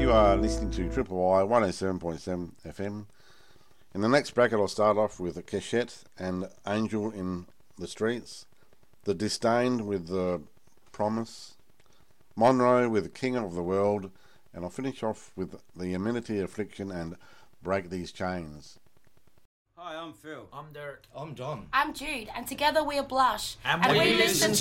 You are listening to Triple Y 107.7 FM. In the next bracket, I'll start off with a Keshet and Angel in the Streets, The Disdained with The Promise, Monroe with King of the World, and I'll finish off with The Amenity Affliction and Break These Chains. Hi, I'm Phil. I'm Derek. I'm John. I'm Jude, and together we are Blush. And we listen